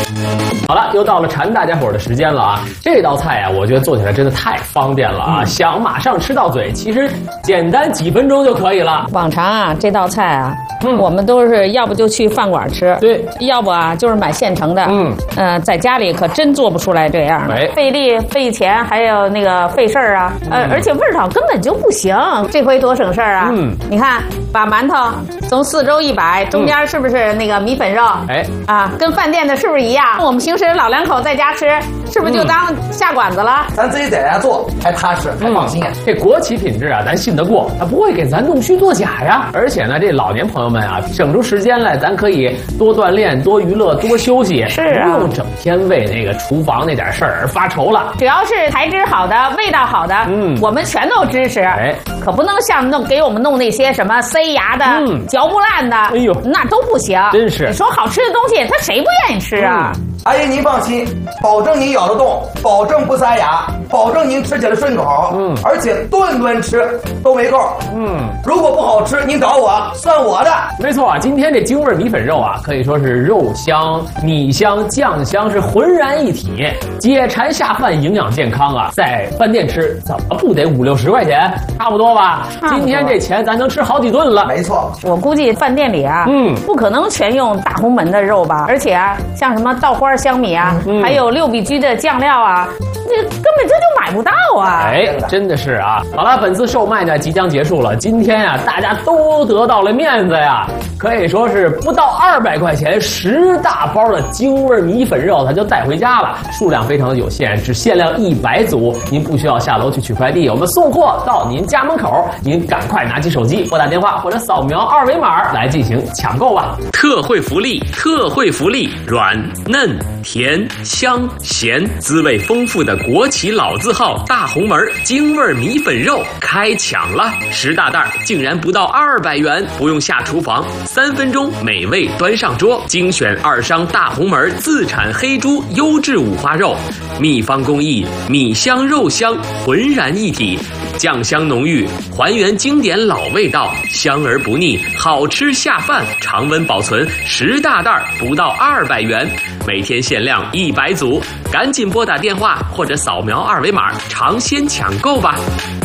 好了，又到了馋大家伙的时间了啊！这道菜啊，我觉得做起来真的太方便了啊！想马上吃到嘴，其实简单几分钟就可以了。 往常啊，这道菜啊，我们都是要不就去饭馆吃， 对， 要不啊就是买现成的。在家里可真做不出来这样的，费力费钱，还有那个费事儿啊。而且味道根本就不行。这回多省事儿啊！你看，把馒头从4周一摆，中间是不是那个米粉肉？跟饭店的是不是一样？我们平时老两口在家吃，是不是就当下馆子了？ 咱自己在家做，还踏实，还放心。 这国企品质啊，咱信得过，它不会给咱弄虚作假呀。而且呢，这老年朋友们啊，省出时间来，咱可以多锻炼、多娱乐、多休息， 是啊， 不用整天为那个厨房那点事儿而发愁了。 只要是材质好的、味道好的，我们全都支持。可不能像给我们弄那些什么塞牙的、嚼不烂的，哎呦，那都不行。真是，你说好吃的东西，他谁不愿意吃啊？ 阿姨您放心，保证您咬得动，保证不塞牙，保证您吃起来顺口。而且顿顿吃都没够。如果不好吃，您找我，算我的。 没错啊，今天这京味米粉肉啊，可以说是肉香、米香、酱香是浑然一体，解馋下饭，营养健康啊！在饭店吃怎么不得50-60块钱？差不多吧？今天这钱咱能吃好几顿了。 没错， 我估计饭店里啊，不可能全用大红门的肉吧？而且啊，像什么稻花香米啊，还有6必居的酱料啊，那根本这就买不到啊！ 真的是啊。好了，本次售卖呢即将结束了。今天啊，大家都得到了面子呀，可以说是不到200块钱10大包的京味米粉肉，它就带回家了。数量非常的有限，只限量100组，您不需要下楼去取快递，我们送货到您家门口，您赶快拿起手机拨打电话或者扫描2维码来进行抢购吧。 特惠福利，特惠福利，软嫩甜香咸，滋味丰富的国企老字号大红门京味米粉肉开抢了，10大袋竟然不到200元，不用下厨房，3分钟美味端上桌。精选2商大红门自产黑猪优质五花肉，秘方工艺，米香肉香浑然一体，酱香浓郁，还原经典老味道，香而不腻，好吃下饭，常温保存，10大袋不到200元，每天限量100组，赶紧拨打电话或者扫描2维码尝鲜抢购吧。